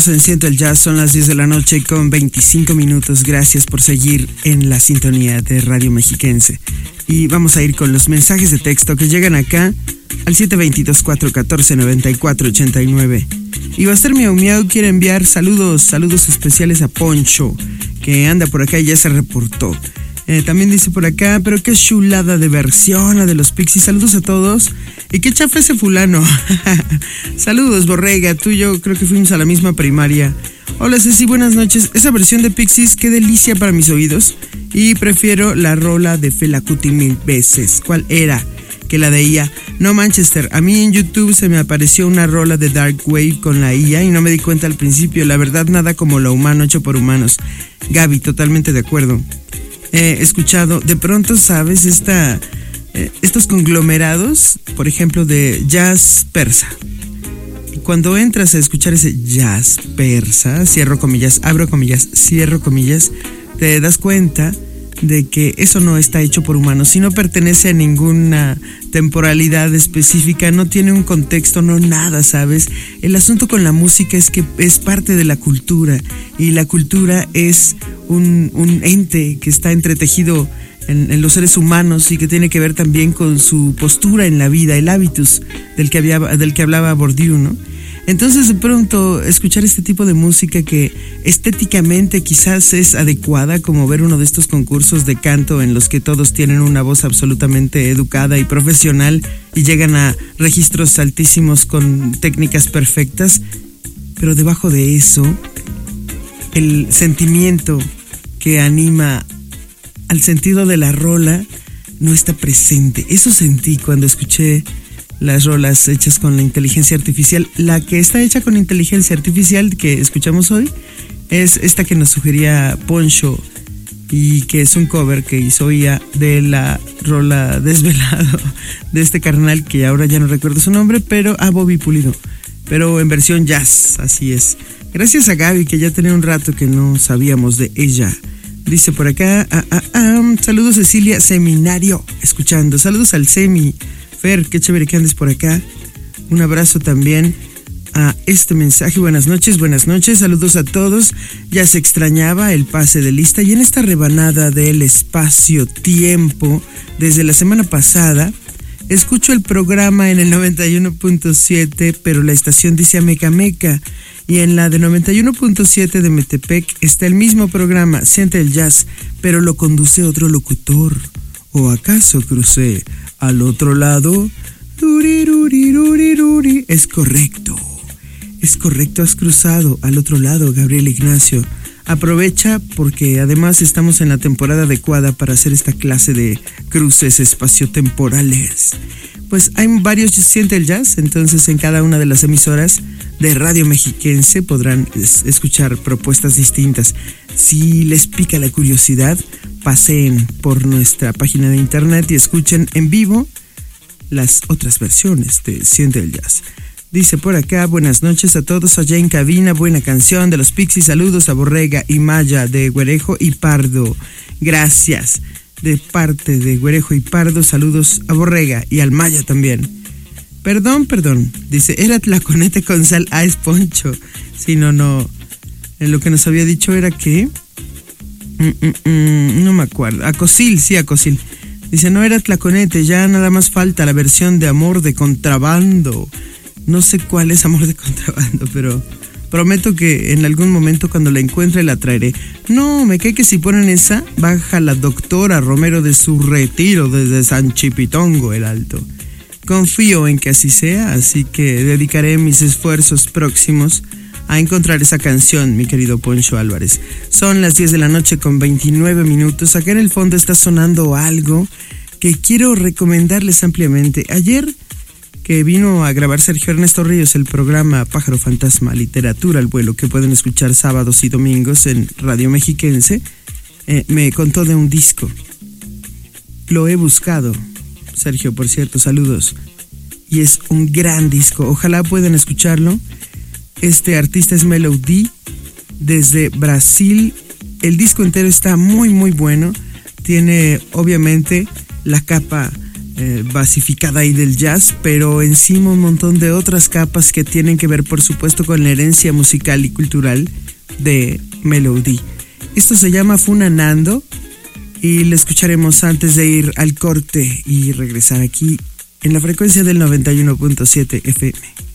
En Siento el Jazz, son las 10 de la noche con 25 minutos. Gracias por seguir en la sintonía de Radio Mexiquense. Y vamos a ir con los mensajes de texto que llegan acá al 722-414-9489. Y Buster Miau Miau quiere enviar saludos especiales a Poncho, que anda por acá y ya se reportó. También dice por acá, pero qué chulada de versión la de los Pixies. Saludos a todos. Y qué chafa ese fulano. Saludos, Borrega. Tú y yo creo que fuimos a la misma primaria. Hola, Ceci, buenas noches. Esa versión de Pixies, qué delicia para mis oídos. Y prefiero la rola de Fela Kuti 1000 veces. ¿Cuál era? Que la de IA. No, Manchester, a mí en YouTube se me apareció una rola de Dark Wave con la IA y no me di cuenta al principio. La verdad, nada como lo humano hecho por humanos. Gaby, totalmente de acuerdo. He escuchado, de pronto, ¿sabes? Estos conglomerados, por ejemplo, de jazz persa. Cuando entras a escuchar ese jazz persa, cierro comillas, abro comillas, cierro comillas, te das cuenta de que eso no está hecho por humanos, si no pertenece a ninguna temporalidad específica, no tiene un contexto, no nada, ¿sabes? El asunto con la música es que es parte de la cultura, y la cultura es un ente que está entretejido en los seres humanos y que tiene que ver también con su postura en la vida, el hábitus del que hablaba Bourdieu, ¿no? Entonces, de pronto, escuchar este tipo de música que estéticamente quizás es adecuada, como ver uno de estos concursos de canto en los que todos tienen una voz absolutamente educada y profesional y llegan a registros altísimos con técnicas perfectas, pero debajo de eso, el sentimiento que anima al sentido de la rola no está presente. Eso sentí cuando escuché las rolas hechas con la inteligencia artificial. La que está hecha con inteligencia artificial que escuchamos hoy es esta que nos sugería Poncho, y que es un cover que hizo IA de la rola Desvelado de este carnal que ahora ya no recuerdo su nombre, pero Bobby Pulido, pero en versión jazz, así es. Gracias a Gaby, que ya tenía un rato que no sabíamos de ella. Dice por acá, saludos Cecilia Seminario, escuchando. Saludos al Semi. Fer, qué chévere que andes por acá. Un abrazo también a este mensaje. Buenas noches, saludos a todos. Ya se extrañaba el pase de lista, y en esta rebanada del espacio-tiempo, desde la semana pasada, escucho el programa en el 91.7, pero la estación dice Amecameca, y en la de 91.7 de Metepec está el mismo programa, Siente el Jazz, pero lo conduce otro locutor. ¿O acaso crucé al otro lado? Es correcto, has cruzado al otro lado, Gabriel Ignacio. Aprovecha, porque además estamos en la temporada adecuada para hacer esta clase de cruces espaciotemporales. Pues hay varios Siente el Jazz, entonces en cada una de las emisoras de Radio Mexiquense podrán escuchar propuestas distintas. Si les pica la curiosidad, pasen por nuestra página de internet y escuchen en vivo las otras versiones de Siente el Jazz. Dice por acá, buenas noches a todos allá en cabina, buena canción de los Pixies, saludos a Borrega y Maya de Güerejo y Pardo. Gracias, de parte de Güerejo y Pardo, saludos a Borrega y al Maya también. Perdón, dice, era tlaconete con sal, es Poncho. Sí, no, lo que nos había dicho era que... no me acuerdo, a Cosil. Dice, no era tlaconete, ya nada más falta la versión de Amor de Contrabando. No sé cuál es Amor de Contrabando, pero prometo que en algún momento cuando la encuentre la traeré. No, me cae que si ponen esa, baja la doctora Romero de su retiro desde San Chipitongo el Alto. Confío en que así sea, así que dedicaré mis esfuerzos próximos a encontrar esa canción, mi querido Poncho Álvarez. Son las 10 de la noche con 29 minutos. Acá en el fondo está sonando algo que quiero recomendarles ampliamente. Ayer que vino a grabar Sergio Ernesto Ríos el programa Pájaro Fantasma, Literatura al Vuelo, que pueden escuchar sábados y domingos en Radio Mexiquense, me contó de un disco. Lo he buscado, Sergio, por cierto, saludos. Y es un gran disco, ojalá puedan escucharlo. Este artista es Melody, desde Brasil. El disco entero está muy muy bueno. Tiene obviamente la capa basificada ahí del jazz, pero encima un montón de otras capas que tienen que ver, por supuesto, con la herencia musical y cultural de Melody. Esto se llama Funanando y lo escucharemos antes de ir al corte y regresar aquí en la frecuencia del 91.7 FM.